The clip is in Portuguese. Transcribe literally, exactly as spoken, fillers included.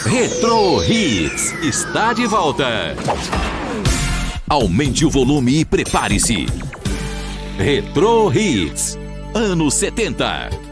Retro Hits está de volta. Aumente o volume e prepare-se. Retro Hits, anos setenta.